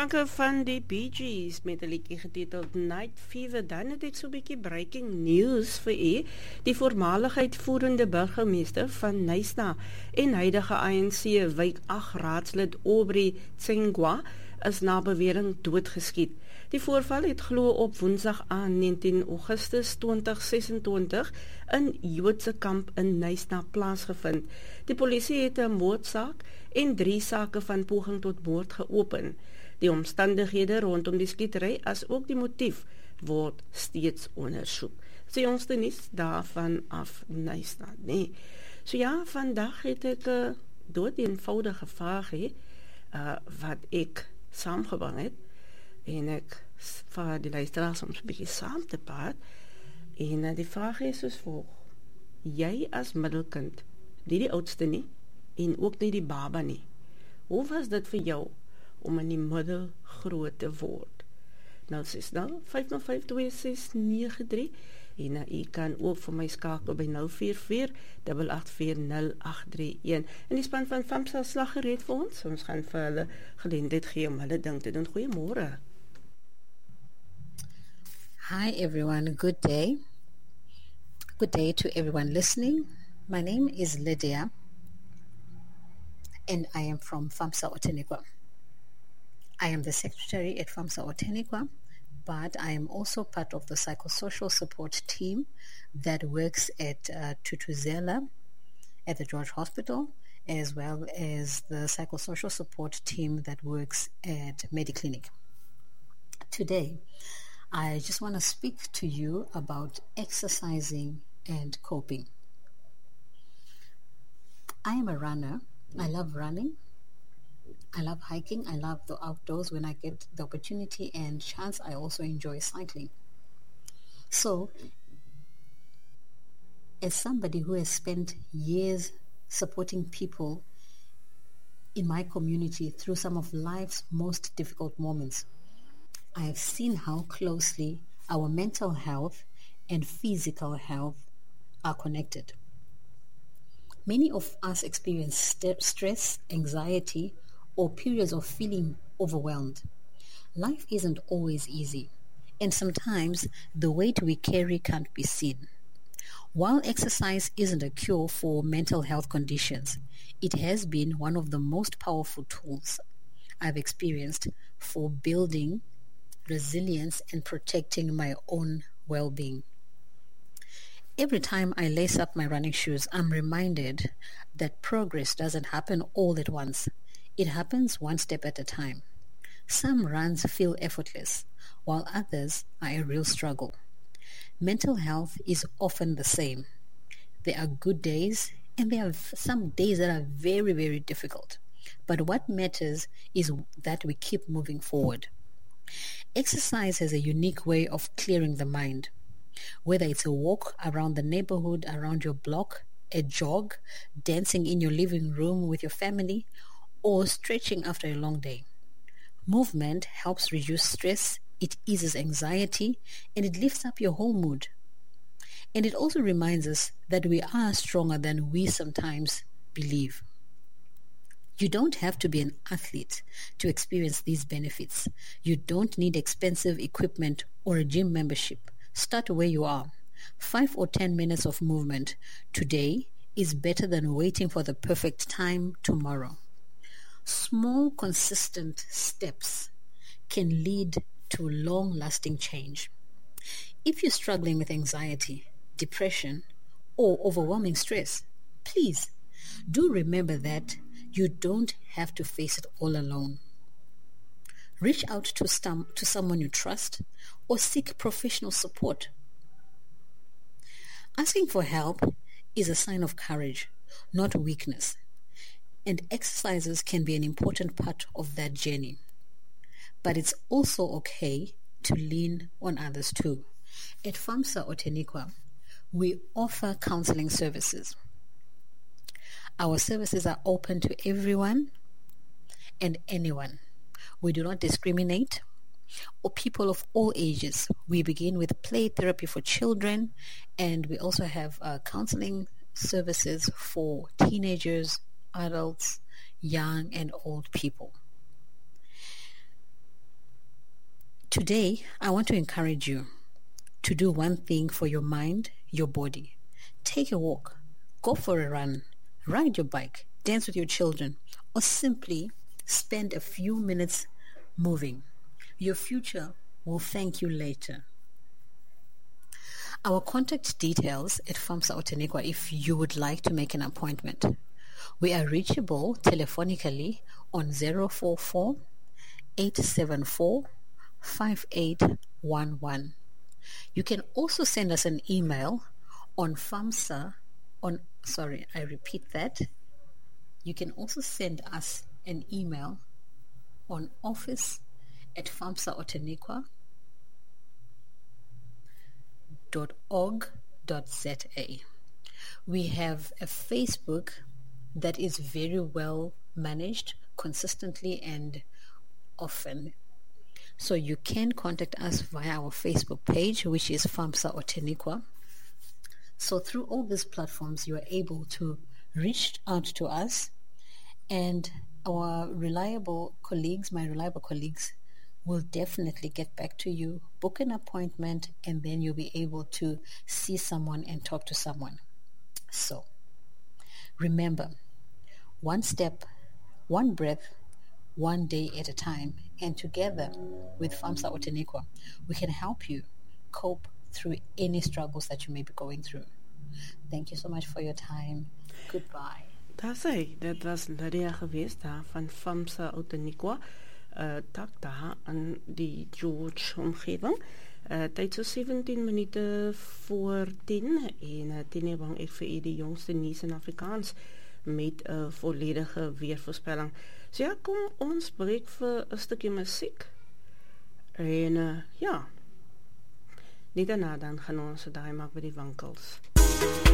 Klanke van die Bee Gees met 'n liedjie getiteld Night Fever. Dan het ek so 'n bietjie breaking news vir u. Die voormalige uitvoerende burgemeester van Knysna en huidige ANC wijk 8 raadslid Aubrey Tsengwa is na bewering doodgeskiet. Die voorval het glo op Woensdag aan 19 Augustus 2026 in Joodse kamp in Knysna plaasgevind. Die polisie het 'n moordsaak en 3 sake van poging tot moord geopen. Die omstandighede rondom die skietery as ook die motief word steeds ondersoek. Sê ons die nuus daarvan af Knysna, nee. So ja, vandag het ek dood eenvoudige vraag wat ek saamgebring het en ek vir die luisteraars om 'n bietjie saam te praat en die vraag is soos volg: jy as middelkind, nie die oudste nie en ook nie die baba nie, hoe was dit vir jou om in die middel groot te word? Nou sê nou 5052693 en u kan ook vir my skakel by 044-884-0831 en die span van FAMSA slag gereed vir ons. Ons gaan vir hulle geleentheid gee om hulle ding te doen. Goeiemôre. Hi everyone, good day. Good day to everyone listening. My name is Lydia and I am from FAMSA Oteniqua. I am the secretary at FAMSA Oteniqua, but I am also part of the psychosocial support team that works at Tutuzela at the George Hospital, as well as the psychosocial support team that works at Mediclinic. Today, I just want to speak to you about exercising and coping. I am a runner. I love running. I love hiking. I love the outdoors. When I get the opportunity and chance, I also enjoy cycling. So, as somebody who has spent years supporting people in my community through some of life's most difficult moments, I have seen how closely our mental health and physical health are connected. Many of us experience stress, anxiety, or periods of feeling overwhelmed. Life isn't always easy, and sometimes the weight we carry can't be seen. While exercise isn't a cure for mental health conditions, it has been one of the most powerful tools I've experienced for building resilience and protecting my own well-being. Every time I lace up my running shoes, I'm reminded that progress doesn't happen all at once. It happens one step at a time. Some runs feel effortless, while others are a real struggle. Mental health is often the same. There are good days, and there are some days that are very, very difficult. But what matters is that we keep moving forward. Exercise has a unique way of clearing the mind. Whether it's a walk around the neighborhood, around your block, a jog, dancing in your living room with your family, or stretching after a long day. Movement helps reduce stress, it eases anxiety, and it lifts up your whole mood. And it also reminds us that we are stronger than we sometimes believe. You don't have to be an athlete to experience these benefits. You don't need expensive equipment or a gym membership. Start where you are. 5 or 10 minutes of movement today is better than waiting for the perfect time tomorrow. Small, consistent steps can lead to long-lasting change. If you're struggling with anxiety, depression, or overwhelming stress, please do remember that you don't have to face it all alone. Reach out to someone you trust or seek professional support. Asking for help is a sign of courage, not weakness, and exercises can be an important part of that journey. But it's also okay to lean on others too. At FAMSA Oteniqua, we offer counseling services. Our services are open to everyone and anyone. We do not discriminate or people of all ages. We begin with play therapy for children, and we also have counseling services for teenagers, adults, young and old people. Today, I want to encourage you to do one thing for your mind, your body. Take a walk, go for a run, ride your bike, dance with your children, or simply spend a few minutes moving. Your future will thank you later. Our contact details at FAMSA Outeniqua if you would like to make an appointment. We are reachable telephonically on 044 874 5811. You can also send us an email on You can also send us an email on office@famsaoteniqua.org.za. We have a Facebook that is very well managed consistently and often. So you can contact us via our Facebook page, which is FAMSA Outeniqua. So through all these platforms, you are able to reach out to us, and our reliable colleagues, my reliable colleagues, will definitely get back to you, book an appointment, and then you'll be able to see someone and talk to someone. So remember, one step, one breath, one day at a time, and together with FAMSA Outeniqua, we can help you cope through any struggles that you may be going through. Thank you so much for your time. Goodbye. Dit was Lydia geweest daar van FAMSA Outeniqua, tak daar in die George omgewing. Tyd so 17 minute voor 10 en 10 bang ek vir u die jongste nuus in Afrikaans met 'n volledige weervoorspelling. So ja, kom ons breek vir 'n stukkie musiek. En ja, net daarna dan gaan ons 'n draai maak by die winkels.